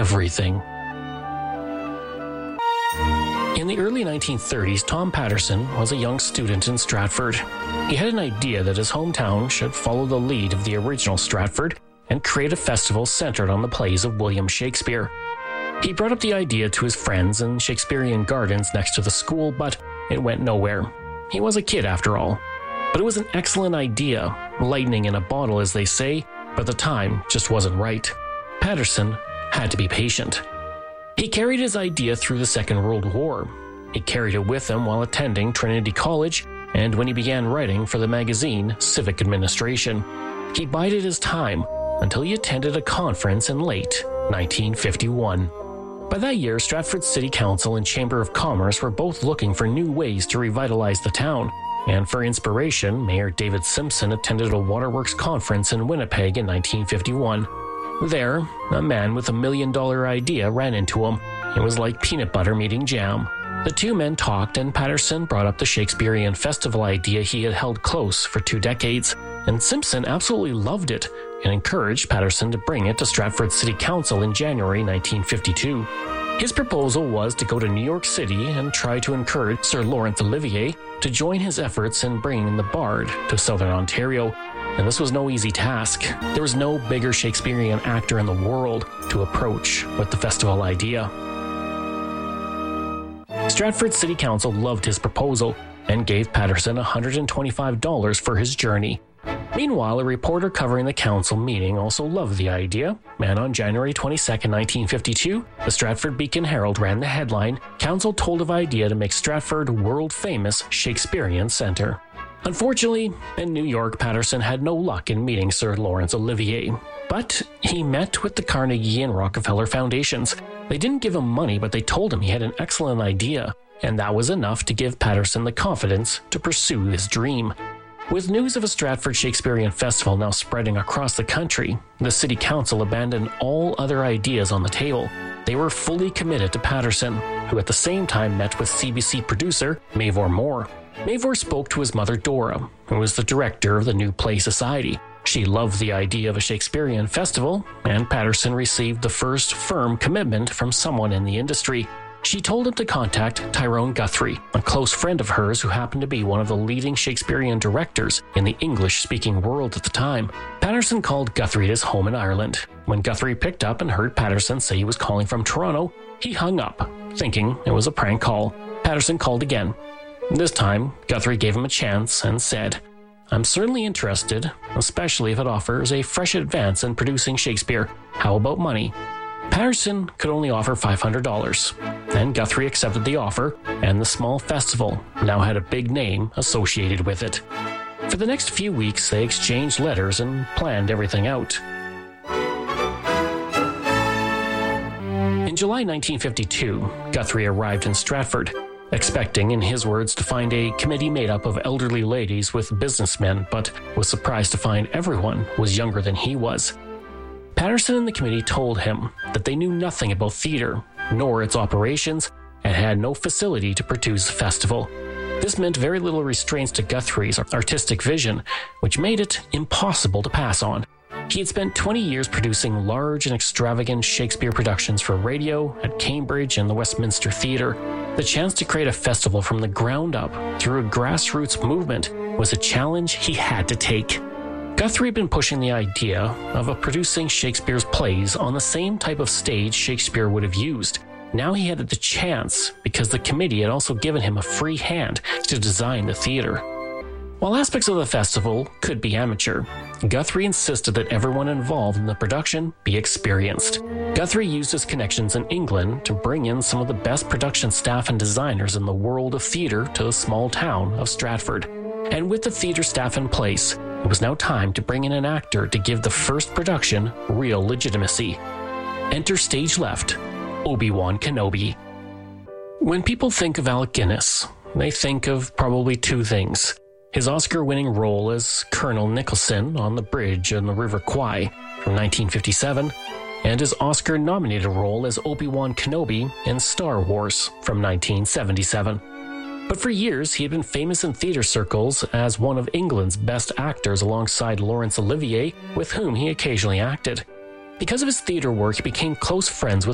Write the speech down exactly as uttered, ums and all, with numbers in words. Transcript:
everything. In the early nineteen thirties, Tom Patterson was a young student in Stratford. He had an idea that his hometown should follow the lead of the original Stratford and create a festival centered on the plays of William Shakespeare. He brought up the idea to his friends in Shakespearean Gardens next to the school, but it went nowhere. He was a kid after all. But it was an excellent idea, lightning in a bottle as they say, but the time just wasn't right. Patterson had to be patient. He carried his idea through the Second World War. He carried it with him while attending Trinity College and when he began writing for the magazine Civic Administration. He bided his time until he attended a conference in late nineteen fifty-one. By that year, Stratford City Council and Chamber of Commerce were both looking for new ways to revitalize the town, and for inspiration, Mayor David Simpson attended a waterworks conference in Winnipeg in nineteen fifty-one. There, a man with a million-dollar idea ran into him. It was like peanut butter meeting jam. The two men talked, and Patterson brought up the Shakespearean Festival idea he had held close for two decades, and Simpson absolutely loved it and encouraged Patterson to bring it to Stratford City Council in January nineteen fifty-two. His proposal was to go to New York City and try to encourage Sir Laurence Olivier to join his efforts in bringing the Bard to Southern Ontario. And this was no easy task. There was no bigger Shakespearean actor in the world to approach with the festival idea. Stratford City Council loved his proposal and gave Patterson one hundred twenty-five dollars for his journey. Meanwhile, a reporter covering the council meeting also loved the idea, and on January twenty-second, nineteen fifty-two, the Stratford Beacon Herald ran the headline, "Council told of idea to make Stratford world-famous Shakespearean Centre." Unfortunately, in New York, Patterson had no luck in meeting Sir Laurence Olivier. But he met with the Carnegie and Rockefeller Foundations. They didn't give him money, but they told him he had an excellent idea, and that was enough to give Patterson the confidence to pursue his dream. With news of a Stratford Shakespearean Festival now spreading across the country, the City Council abandoned all other ideas on the table. They were fully committed to Patterson, who at the same time met with C B C producer Mavor Moore. Mavor spoke to his mother Dora, who was the director of the New Play Society. She loved the idea of a Shakespearean festival, and Patterson received the first firm commitment from someone in the industry. She told him to contact Tyrone Guthrie, a close friend of hers who happened to be one of the leading Shakespearean directors in the English-speaking world at the time. Patterson called Guthrie at his home in Ireland. When Guthrie picked up and heard Patterson say he was calling from Toronto, he hung up, thinking it was a prank call. Patterson called again. This time, Guthrie gave him a chance and said, "I'm certainly interested, especially if it offers a fresh advance in producing Shakespeare. How about money?" Patterson could only offer five hundred dollars, and Guthrie accepted the offer, and the small festival now had a big name associated with it. For the next few weeks, they exchanged letters and planned everything out. In July nineteen fifty-two, Guthrie arrived in Stratford, expecting, in his words, to find a committee made up of elderly ladies with businessmen, but was surprised to find everyone was younger than he was. Patterson and the committee told him that they knew nothing about theatre, nor its operations, and had no facility to produce a festival. This meant very little restraints to Guthrie's artistic vision, which made it impossible to pass on. He had spent twenty years producing large and extravagant Shakespeare productions for radio, at Cambridge and the Westminster Theatre. The chance to create a festival from the ground up through a grassroots movement was a challenge he had to take. Guthrie had been pushing the idea of a producing Shakespeare's plays on the same type of stage Shakespeare would have used. Now he had the chance because the committee had also given him a free hand to design the theatre. While aspects of the festival could be amateur, Guthrie insisted that everyone involved in the production be experienced. Guthrie used his connections in England to bring in some of the best production staff and designers in the world of theatre to the small town of Stratford. And with the theatre staff in place, it was now time to bring in an actor to give the first production real legitimacy. Enter stage left, Obi-Wan Kenobi. When people think of Alec Guinness, they think of probably two things: his Oscar-winning role as Colonel Nicholson on the bridge in the River Kwai from nineteen fifty-seven, and his Oscar-nominated role as Obi-Wan Kenobi in Star Wars from nineteen seventy-seven. But for years, he had been famous in theatre circles as one of England's best actors alongside Laurence Olivier, with whom he occasionally acted. Because of his theatre work, he became close friends with